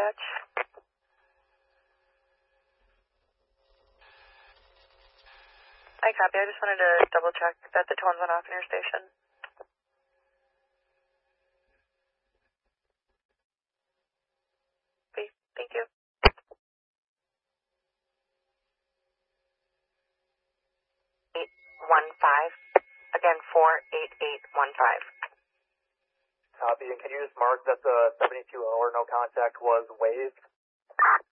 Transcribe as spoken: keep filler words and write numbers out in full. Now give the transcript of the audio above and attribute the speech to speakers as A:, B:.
A: dispatch. I copy. I just wanted to double check that the tones went off in your station. Okay, thank you. eight one five. Again, four eight eight one five.
B: Copy, and can you just mark that the seventy-two hour no contact was waived?